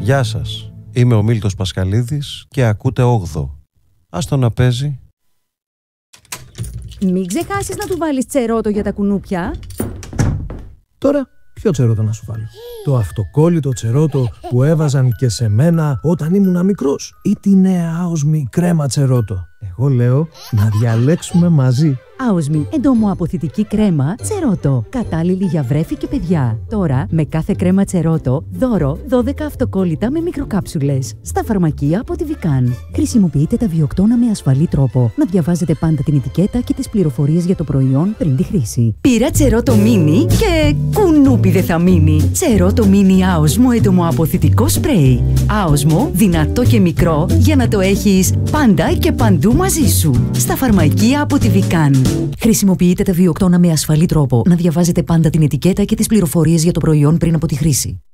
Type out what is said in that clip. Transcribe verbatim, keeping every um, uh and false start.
Γεια σας, είμαι ο Μίλτος Πασχαλίδης και ακούτε όγδοο. Ας το να παίζει. Μην ξεχάσεις να του βάλεις τσερότο για τα κουνούπια. Τώρα, ποιο τσερότο να σου βάλω? Το αυτοκόλλητο τσερότο που έβαζαν και σε μένα όταν ήμουν μικρός, ή τη νέα άοσμη κρέμα τσερότο? Εγώ λέω να διαλέξουμε μαζί. Άοσμη εντομοαποθητική κρέμα τσερότο. Κατάλληλη για βρέφη και παιδιά. Τώρα, με κάθε κρέμα τσερότο, δώρο δώδεκα αυτοκόλλητα με μικροκάψουλες. Στα φαρμακεία από τη Βικάν. Χρησιμοποιείτε τα βιοκτώνα με ασφαλή τρόπο. Να διαβάζετε πάντα την ετικέτα και τις πληροφορίες για το προϊόν πριν τη χρήση. Πήρα τσερότο μίνι και κουνούπι δεν θα μείνει. Τσερότο μίνι άοσμο εντομοαποθητικό σπρέι. Άοσμο, δυνατό και μικρό για να το έχεις πάντα και παντού μαζί σου. Στα φαρμακεία από τη Βικάν. Χρησιμοποιείτε τα βιοκτώνα με ασφαλή τρόπο. Να διαβάζετε πάντα την ετικέτα και τις πληροφορίες για το προϊόν πριν από τη χρήση.